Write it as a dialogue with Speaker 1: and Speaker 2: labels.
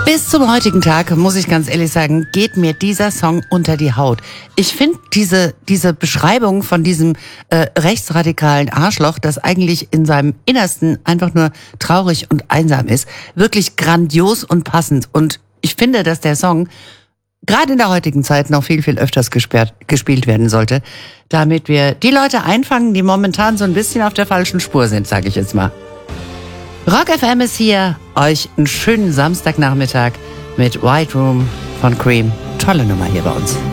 Speaker 1: Bis zum heutigen Tag, muss ich ganz ehrlich sagen, geht mir dieser Song unter die Haut. Ich finde diese Beschreibung von diesem rechtsradikalen Arschloch, das eigentlich in seinem Innersten einfach nur traurig und einsam ist, wirklich grandios und passend. Und ich finde, dass der Song gerade in der heutigen Zeit noch viel, viel öfters gespielt werden sollte, damit wir die Leute einfangen, die momentan so ein bisschen auf der falschen Spur sind, sage ich jetzt mal. Rock FM ist hier, euch einen schönen Samstagnachmittag mit White Room von Cream. Tolle Nummer hier bei uns.